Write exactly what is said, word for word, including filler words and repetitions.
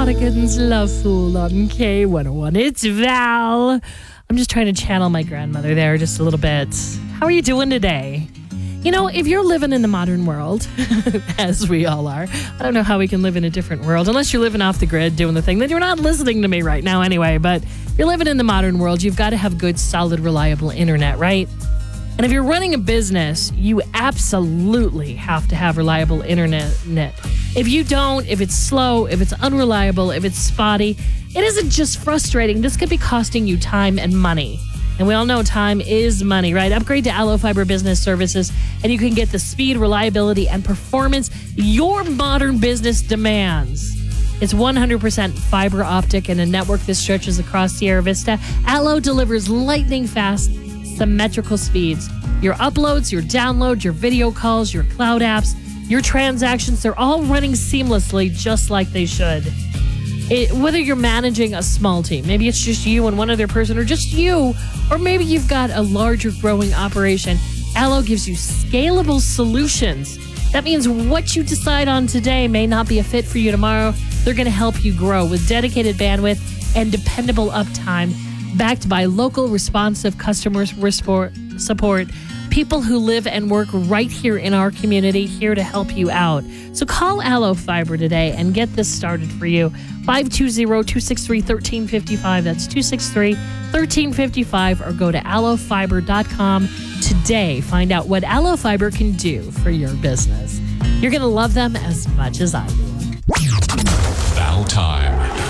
Hartigan's Love Fool on K one oh one. It's Val. I'm just trying to channel my grandmother there just a little bit. How are you doing today? You know, if you're living in the modern world, as we all are, I don't know how we can live in a different world unless you're living off the grid doing the thing. Then you're not listening to me right now anyway. But if you're living in the modern world, you've got to have good, solid, reliable internet, right? And if you're running a business, you absolutely have to have reliable internet. If you don't, if it's slow, if it's unreliable, if it's spotty, it isn't just frustrating. This could be costing you time and money. And we all know time is money, right? Upgrade to Allo Fiber Business Services, and you can get the speed, reliability, and performance your modern business demands. It's one hundred percent fiber optic and a network that stretches across Sierra Vista. Allo delivers lightning-fast, symmetrical speeds. Your uploads, your downloads, your video calls, your cloud apps, your transactions, they're all running seamlessly just like they should. It, whether you're managing a small team, maybe it's just you and one other person, or just you, or maybe you've got a larger growing operation, Allo gives you scalable solutions. That means what you decide on today may not be a fit for you tomorrow. They're going to help you grow with dedicated bandwidth and dependable uptime, backed by local responsive customer support, people who live and work right here in our community, here to help you out. So call Allo Fiber today and get this started for you. five two zero, two six three, one three five five. That's two six three, one three five five. Or go to allo fiber dot com today. Find out what Allo Fiber can do for your business. You're going to love them as much as I do. Val time.